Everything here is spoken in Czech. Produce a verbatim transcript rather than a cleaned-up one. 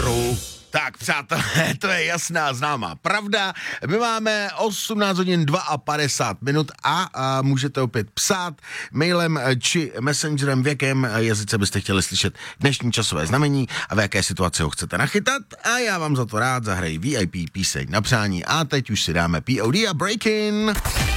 éteru. Tak, přátelé, to je jasná známá pravda. My máme osmnáct hodin padesát dva minut a, a můžete opět psát mailem či messengerem, v jakém jazyce byste chtěli slyšet dnešní časové znamení a v jaké situaci ho chcete nachytat. A já vám za to rád zahraji V I P píseň na přání. A teď už si dáme P O D a Breakin'.